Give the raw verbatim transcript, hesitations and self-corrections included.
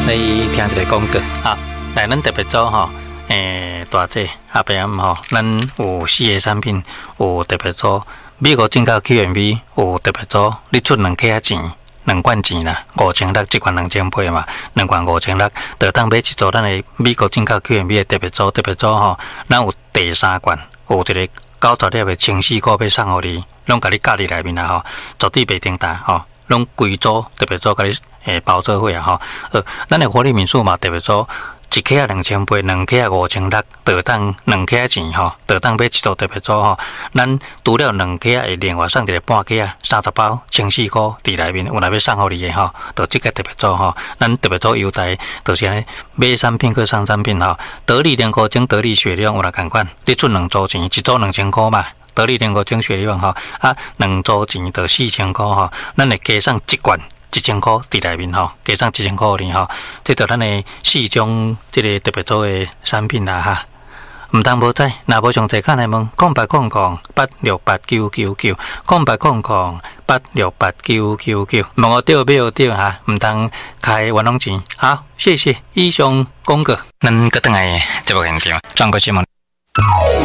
来听一个广告啊！来，咱特别组吼，诶，大姐阿伯暗吼，咱有四个产品，有特别组美国进口 Q M V， 有特别组，你出两克钱，两罐钱啦，五千六，一罐两千八嘛，两罐五千六，就当买一组咱的美国进口 Q M V 的特别组，特别组吼，咱有第三罐，有一个九十粒的清洗膏要送互你，拢甲你夹伫内面啦吼，绝对袂顶大吼。拢规组特别组，甲你诶包做伙啊吼。呃，咱诶活力民宿嘛特别组，一克啊两千八，两克啊五千六，得当两克钱吼，得当买一组特别组吼。咱除了两克会另外送一个半克啊，三十包清洗膏伫内面，有来要送互你诶吼，就即个特别组吼。咱特别组优待就是安尼，买产品去送产品吼。得力莲菇精、得力雪亮有来共款，你出两组钱，一组两千块嘛。得力莲菇精雪利旺吼，啊，两组钱就四千块吼，咱会加上一罐一千块伫内面吼，加上一千块哩吼，这就咱的四种这个特别组的产品啦哈。唔通无知，若无详细看来问，空白空空八六八九九九，空白空空八六八九九九，问我对没有对哈？唔通开冤枉钱。好，谢谢以上广告。咱个等下节目现场转过新闻。